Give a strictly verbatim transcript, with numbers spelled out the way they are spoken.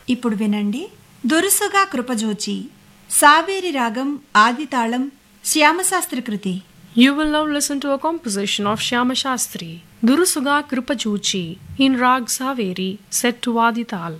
ఇప్పుడు వినండి దురుసుగా కృపజూచి సావేరి రాగం ఆదితాళం శ్యామశాస్త్రి కృతి. You will now listen to a composition of Shyama Shastri, Durusuga Kripajuchi, in Rag Saveri, set to Adital.